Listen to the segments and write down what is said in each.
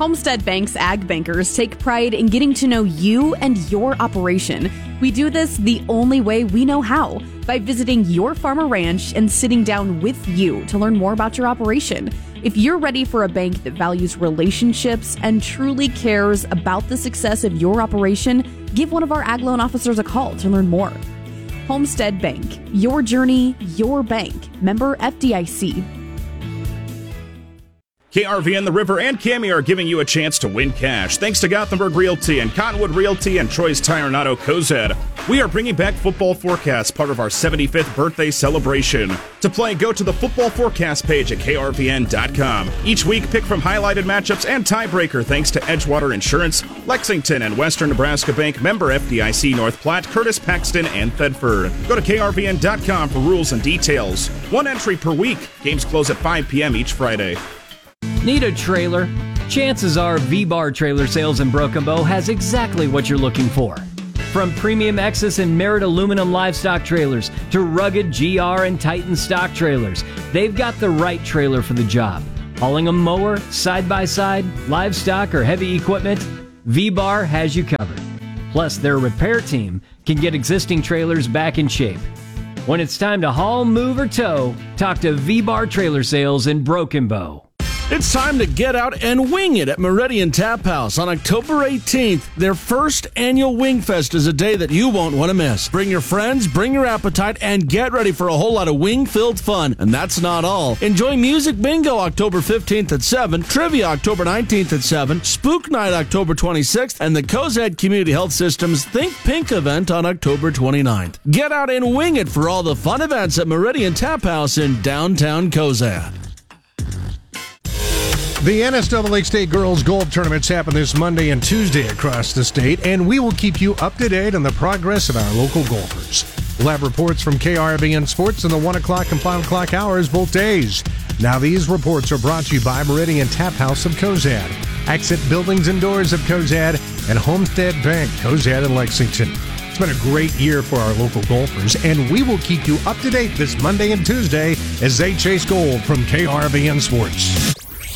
Homestead Bank's Ag Bankers take pride in getting to know you and your operation. We do this the only way we know how, by visiting your farm or ranch and sitting down with you to learn more about your operation. If you're ready for a bank that values relationships and truly cares about the success of your operation, give one of our ag loan officers a call to learn more. Homestead Bank, your journey, your bank. Member FDIC. KRVN, The River, and Cami are giving you a chance to win cash. Thanks to Gothenburg Realty and Cottonwood Realty and Troy's Tire and Auto Cozad. We are bringing back Football Forecast, part of our 75th birthday celebration. To play, go to the Football Forecast page at krvn.com. Each week, pick from highlighted matchups and tiebreaker thanks to Edgewater Insurance, Lexington and Western Nebraska Bank, member FDIC, North Platte, Curtis, Paxton, and Thedford. Go to krvn.com for rules and details. One entry per week. Games close at 5 p.m. each Friday. Need a trailer? Chances are V-Bar Trailer Sales in Broken Bow has exactly what you're looking for. From premium Exus and Merit aluminum livestock trailers to rugged GR and Titan stock trailers, they've got the right trailer for the job. Hauling a mower, side-by-side, livestock, or heavy equipment, V-Bar has you covered. Plus, their repair team can get existing trailers back in shape. When it's time to haul, move, or tow, talk to V-Bar Trailer Sales in Broken Bow. It's time to get out and wing it at Meridian Tap House on October 18th. Their first annual Wing Fest is a day that you won't want to miss. Bring your friends, bring your appetite, and get ready for a whole lot of wing-filled fun. And that's not all. Enjoy Music Bingo October 15th at 7, Trivia October 19th at 7, Spook Night October 26th, and the Cozad Community Health System's Think Pink event on October 29th. Get out and wing it for all the fun events at Meridian Tap House in downtown Cozad. The NSAA State Girls Golf Tournaments happen this Monday and Tuesday across the state, and we will keep you up to date on the progress of our local golfers. We'll have reports from KRVN Sports in the 1 o'clock and 5 o'clock hours both days. Now these reports are brought to you by Meridian Tap House of Cozad, Exit Buildings and Doors of Cozad, and Homestead Bank, Cozad and Lexington. It's been a great year for our local golfers, and we will keep you up to date this Monday and Tuesday as they chase gold from KRVN Sports.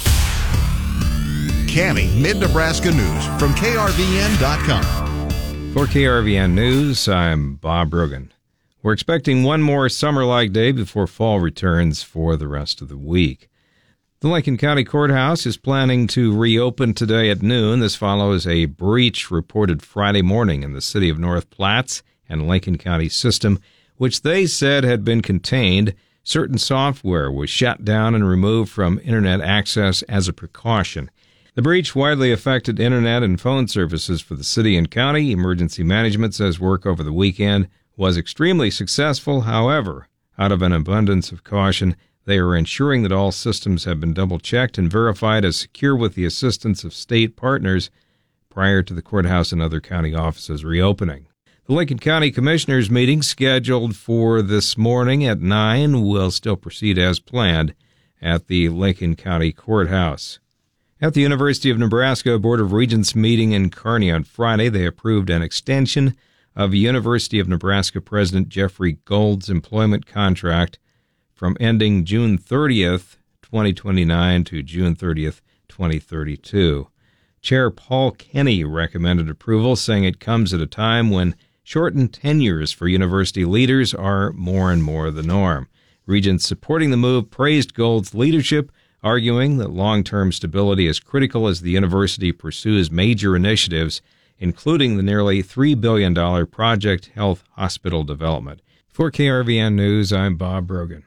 Cami, Mid-Nebraska News from KRVN.com. For KRVN News, I'm Bob Brogan. We're expecting one more summer-like day before fall returns for the rest of the week. The Lincoln County Courthouse is planning to reopen today at noon. This follows a breach reported Friday morning in the city of North Platte and Lincoln County system, which they said had been contained. Certain software was shut down and removed from Internet access as a precaution. The breach widely affected Internet and phone services for the city and county. Emergency management says work over the weekend was extremely successful. However, out of an abundance of caution, they are ensuring that all systems have been double-checked and verified as secure with the assistance of state partners prior to the courthouse and other county offices reopening. The Lincoln County Commissioners meeting scheduled for this morning at 9 will still proceed as planned at the Lincoln County Courthouse. At the University of Nebraska Board of Regents meeting in Kearney on Friday, they approved an extension of University of Nebraska President Jeffrey Gold's employment contract from ending June 30th, 2029 to June 30th, 2032. Chair Paul Kenny recommended approval, saying it comes at a time when shortened tenures for university leaders are more and more the norm. Regents supporting the move praised Gold's leadership, arguing that long-term stability is critical as the university pursues major initiatives, including the nearly $3 billion Project Health Hospital development. For KRVN News, I'm Bob Brogan.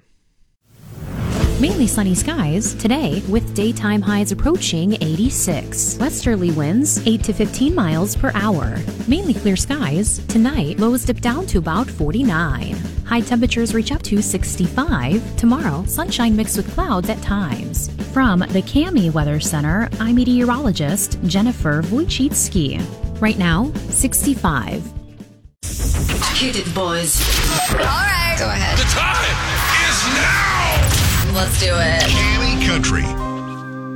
Mainly sunny skies today with daytime highs approaching 86. Westerly winds 8 to 15 miles per hour. Mainly clear skies tonight. Lows dip down to about 49. High temperatures reach up to 65. Tomorrow, sunshine mixed with clouds at times. From the Cami Weather Center, I'm meteorologist Jennifer Wojcicki. Right now, 65. Hit it, boys. All right. Go ahead. The time is now. Let's do it. Cami Country.